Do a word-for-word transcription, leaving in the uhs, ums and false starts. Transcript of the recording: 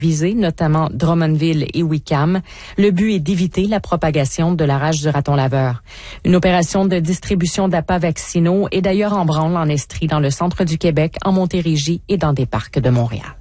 visés, notamment Drummondville et Wickham. Le but est d'éviter la propagation de la rage du raton laveur. Une opération de distribution d'appâts vaccinaux est d'ailleurs en branle en Estrie, dans le centre du Québec, en Montérégie et dans des parcs de Montréal.